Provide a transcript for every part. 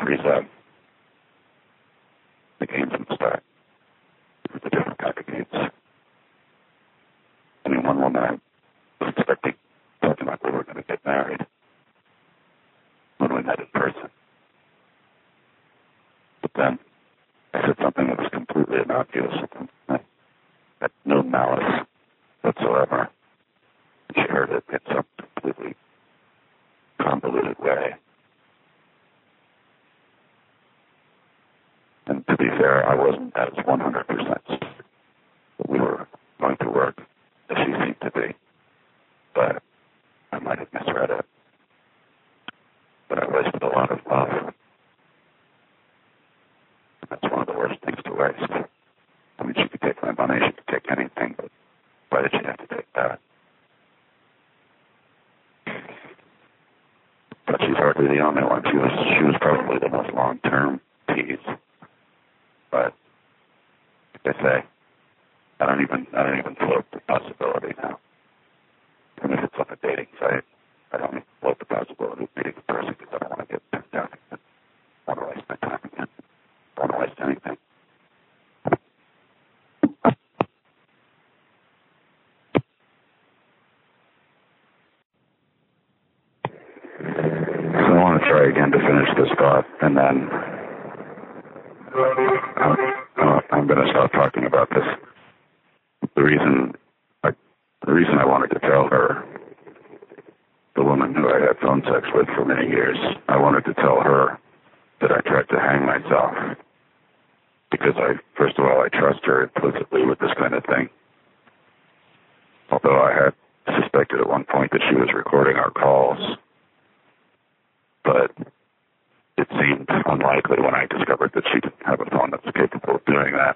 freeze up. The games would start. The different type of games. I mean, one woman I was expecting, talking about we were going to get married when we met in person. But then I said something that was completely innocuous. I had no malice whatsoever. She heard it in some completely convoluted way. And to be fair, I wasn't as 100%. But we were going to work as she seemed to be. But I might have misread it. But I wasted a lot of love. That's one of the worst things to waste. I mean, she could take my money, she could take anything, but why did she have to take that? But she's hardly the only one. She was probably the most long-term tease. But like I say, I don't even float the possibility now. Even if it's on a dating site, I don't even float the possibility of meeting a person because I don't want to get pinned down again. I don't want to waste my time again. I don't want to waste anything. So I want to try again to finish this thought, and then I'm going to stop talking about this. The reason I wanted to tell her, the woman who I had phone sex with for many years, I wanted to tell her that I tried to hang myself because first of all, I trust her implicitly with this kind of thing. Although I had suspected at one point that she was recording our calls, but it seemed unlikely when I discovered that she didn't have a phone that was capable of doing that.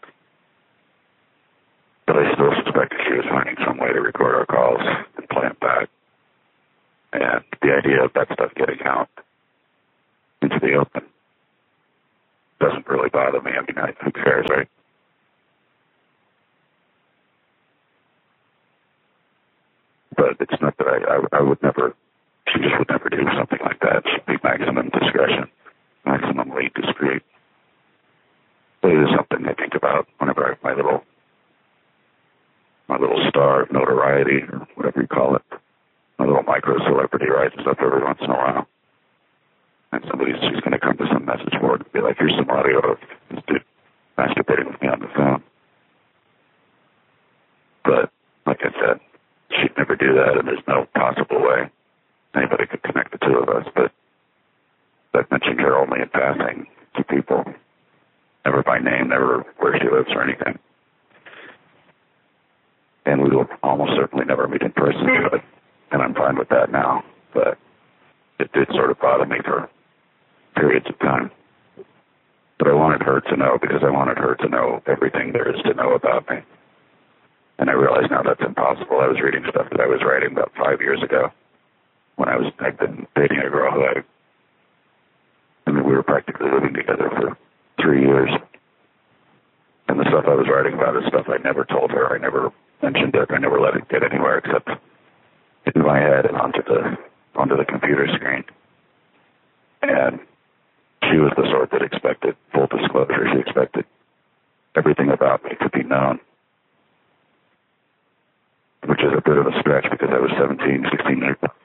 But I still suspected she was finding some way to record our calls and play them back. And the idea of that stuff getting out into the open doesn't really bother me. I mean, who cares, right? But it's not that I would never, she just would never do something like that. She'd be maximum discretion, maximally discreet. But it is something I think about whenever I have my little star of notoriety, or whatever you call it, my little micro-celebrity rises up every once in a while. And she's going to come to some message board and be like, here's some audio of this dude masturbating with me on the phone. But, like I said, she'd never do that, and there's no possible way anybody could connect the two of us. But I've mentioned her only in passing to people, never by name, never where she lives or anything. And we will almost certainly never meet in person, and I'm fine with that now. But it did sort of bother me for periods of time. But I wanted her to know because I wanted her to know everything there is to know about me. And I realize now that's impossible. I was reading stuff that I was writing about 5 years ago when I'd been dating a girl who we were practically living together for 3 years. And the stuff I was writing about is stuff I never told her. I never mentioned it. I never let it get anywhere except in my head and onto the computer screen. And she was the sort that expected full disclosure. She expected everything about me to be known, which is a bit of a stretch because I was 17, 16 years old.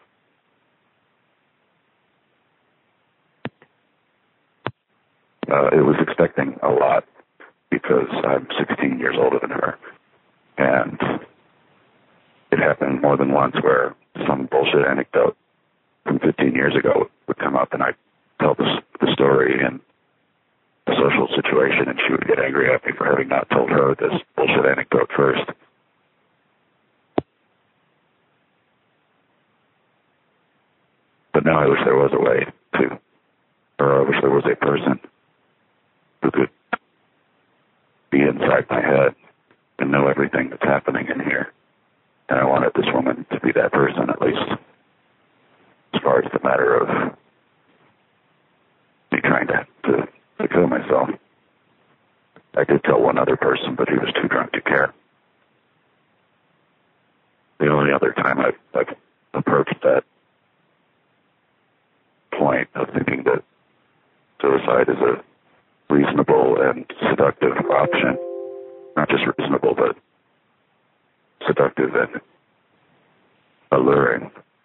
It was expecting a lot because I'm 16 years older than her. And it happened more than once where some bullshit anecdote from 15 years ago would come up and I'd tell the story in a social situation and she would get angry at me for having not told her this bullshit anecdote first. But now I wish there was a way to, or I wish there was a person who could be inside my head and know everything that's happening in here. And I wanted this woman to be that person, at least as far as the matter of me trying to kill myself. I did tell one other person, but he was too drunk to care. The only other time I've approached that point of thinking that suicide is a reasonable and seductive option. Not just reasonable, but seductive and alluring.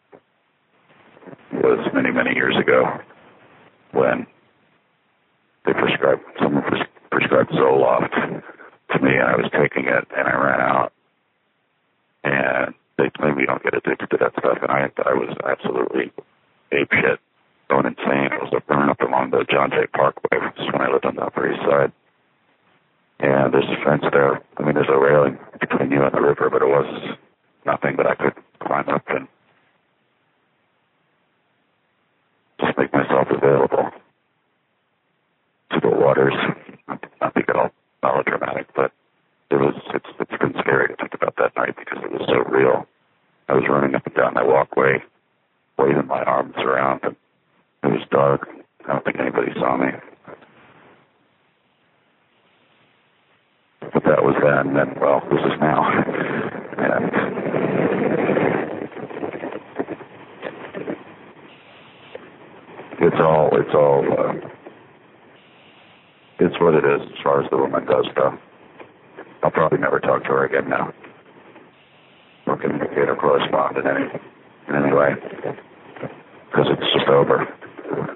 It was many, many years ago when someone prescribed Zoloft to me, and I was taking it, and I ran out, and they claim you don't get addicted to that stuff, and I was absolutely apeshit, going insane. I was running up along the John Jay Parkway. This is when I lived on the Upper East Side, and there's a fence there. I mean, there's a railing between you and the river, but it was nothing that I could climb up and just make myself available to the waters. Not to get all melodramatic, but it's been scary to think about that night because it was so real. I was running up and down that walkway, waving my arms around, and it was dark. I don't think anybody saw me. But that was then, and well, this is now. And it's what it is as far as the woman goes, though. I'll probably never talk to her again now, or communicate or correspond in any way, because it's just over.